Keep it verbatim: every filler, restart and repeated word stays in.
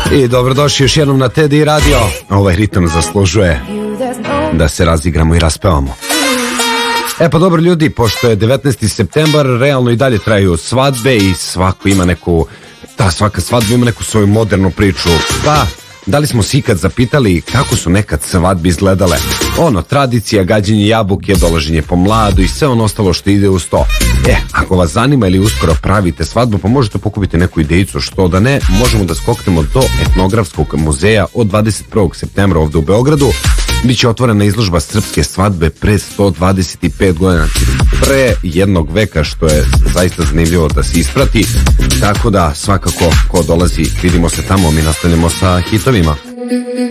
I dobrodošli još jednom na T D Radio. Ovaj ritam zaslužuje da se razigramo i raspevamo. E pa dobro ljudi, pošto je devetnaesti septembar, realno i dalje traju svadbe i svako ima neku, ta svaka svadba ima neku svoju modernu priču. Pa, da li smo se ikad zapitali kako su nekad svadbe izgledale? Ono, tradicija, gađenje jabuke, dolaženje po mladu i sve ono ostalo što ide uz to. E, ako vas zanima ili uskoro pravite svadbu, pa možete pokupiti neku idejicu, što da ne, možemo da skoknemo do Etnografskog muzeja od dvadeset prvog septembra ovde u Beogradu. Biće otvorena izložba srpske svadbe pre sto dvadeset pet godina, pre jednog veka, što je zaista zanimljivo da se isprati. Tako da svakako ko dolazi, vidimo se tamo, mi nastavljamo sa hitovima.